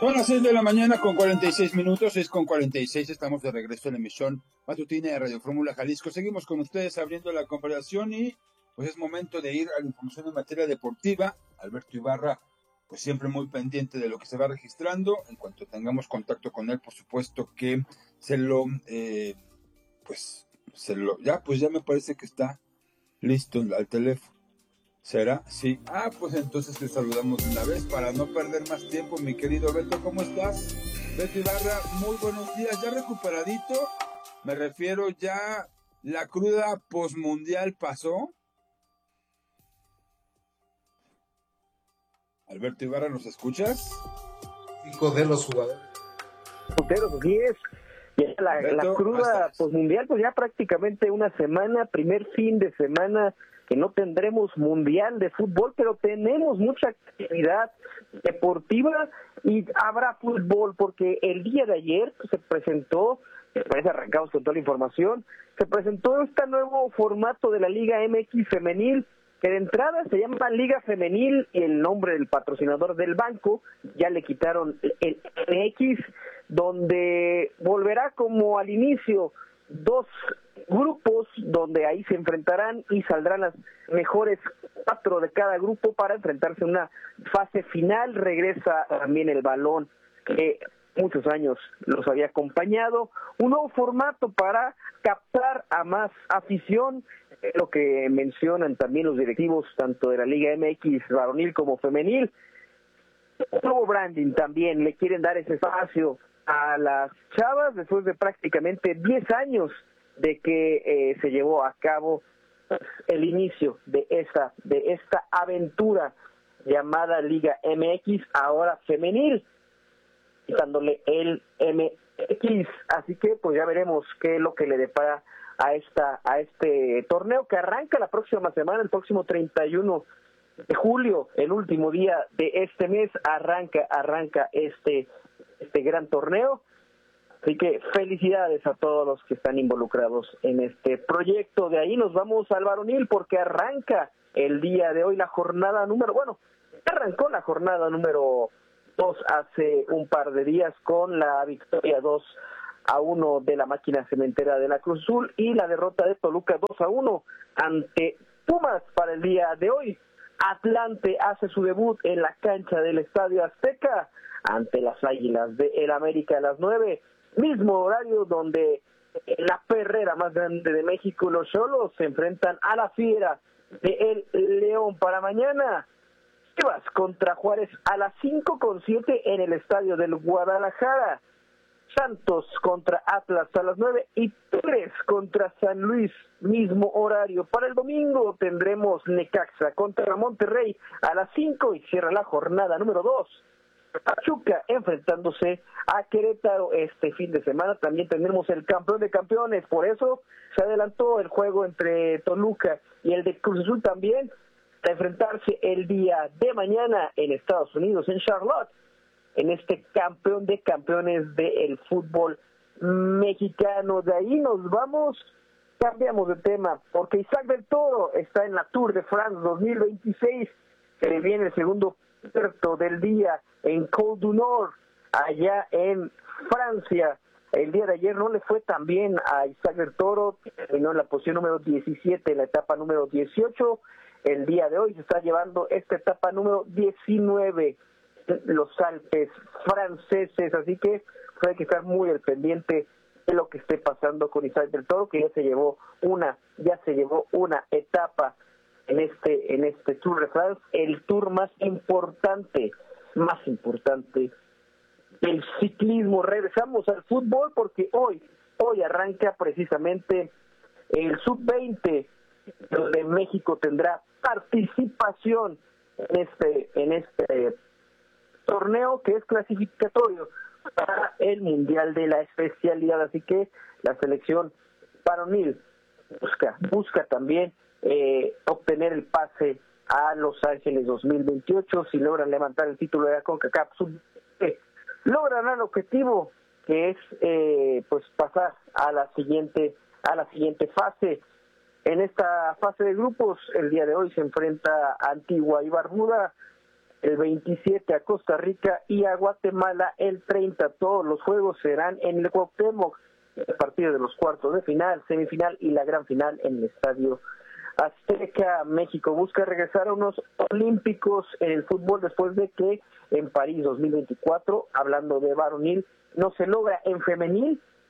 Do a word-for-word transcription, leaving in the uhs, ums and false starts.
Son las seis de la mañana con cuarenta y seis minutos, seis con cuarenta y seis, estamos de regreso en la emisión matutina de Radio Fórmula Jalisco. Seguimos con ustedes abriendo la conversación y pues es momento de ir a la información en materia deportiva. Alberto Ibarra, pues siempre muy pendiente de lo que se va registrando. En cuanto tengamos contacto con él, por supuesto que se lo, eh, pues, se lo, ya, pues ya me parece que está listo al teléfono. ¿Será? Sí. Ah, pues entonces te saludamos de una vez para no perder más tiempo, mi querido Beto. ¿Cómo estás? Beto Ibarra, muy buenos días. ¿Ya recuperadito? Me refiero ya, ¿la cruda posmundial pasó? Alberto Ibarra, ¿nos escuchas? Hijo de los jugadores. Pero así es. Ya la, Beto, la cruda posmundial, pues ya prácticamente una semana, primer fin de semana que no tendremos mundial de fútbol, pero tenemos mucha actividad deportiva y habrá fútbol porque el día de ayer se presentó, me parece arrancamos con toda la información, se presentó este nuevo formato de la Liga M X femenil, que de entrada se llama Liga Femenil, el nombre del patrocinador del banco, ya le quitaron el M X, donde volverá como al inicio dos grupos, donde ahí se enfrentarán y saldrán las mejores cuatro de cada grupo para enfrentarse en una fase final. Regresa también el balón que muchos años los había acompañado, un nuevo formato para captar a más afición, lo que mencionan también los directivos tanto de la Liga M X varonil como femenil. Un nuevo branding también, le quieren dar ese espacio a las chavas después de prácticamente diez años de que eh, se llevó a cabo pues, el inicio de esa de esta aventura llamada Liga M X, ahora femenil, quitándole el M X, así que pues ya veremos qué es lo que le depara a esta a este torneo que arranca la próxima semana, el próximo treinta y uno de julio, el último día de este mes, arranca arranca este este gran torneo. Así que felicidades a todos los que están involucrados en este proyecto. De ahí nos vamos al varonil porque arranca el día de hoy la jornada número, bueno, arrancó la jornada número dos hace un par de días con la victoria dos a uno de la Máquina Cementera de la Cruz Azul y la derrota de Toluca dos a uno ante Pumas para el día de hoy. Atlante hace su debut en la cancha del Estadio Azteca ante las Águilas de el América a las nueve. Mismo horario donde la perrera más grande de México, los Xolos, se enfrentan a la Fiera de el León para mañana. Chivas contra Juárez a las cinco con siete en el estadio del Guadalajara. Santos contra Atlas a las nueve y Tigres contra San Luis, mismo horario. Para el domingo tendremos Necaxa contra Monterrey a las cinco y cierra la jornada número dos. Pachuca enfrentándose a Querétaro este fin de semana. También tendremos el campeón de campeones, por eso se adelantó el juego entre Toluca y el de Cruz Azul también a enfrentarse el día de mañana en Estados Unidos, en Charlotte, en este campeón de campeones del fútbol mexicano. De ahí nos vamos, cambiamos de tema, porque Isaac del Toro está en la Tour de France dos mil veintiséis, que viene el segundo puerto del día en Col du Nord, allá en Francia. El día de ayer no le fue tan bien a Isaac del Toro, terminó en la posición número diecisiete, en la etapa número dieciocho. El día de hoy se está llevando esta etapa número diecinueve, los Alpes franceses, así que pues, hay que estar muy al pendiente de lo que esté pasando con Isaac del Toro, que ya se llevó una, ya se llevó una etapa en este, en este Tour de France, el tour más importante, más importante del ciclismo. Regresamos al fútbol porque hoy, hoy arranca precisamente el sub veinte, donde México tendrá participación en este, en este torneo que es clasificatorio para el Mundial de la especialidad, así que la selección varonil busca, busca también eh, obtener el pase a Los Ángeles dos mil veintiocho, si logran levantar el título de la CONCACAF, eh, logran el objetivo que es eh, pues pasar a la siguiente, a la siguiente fase. En esta fase de grupos, el día de hoy se enfrenta Antigua y Barbuda, el veintisiete a Costa Rica y a Guatemala el treinta. Todos los juegos serán en el Cuauhtémoc, a partir de los cuartos de final, semifinal y la gran final en el Estadio Azteca. México busca regresar a unos olímpicos en el fútbol después de que en París dos mil veinticuatro, hablando de varonil, no se logra. En femenil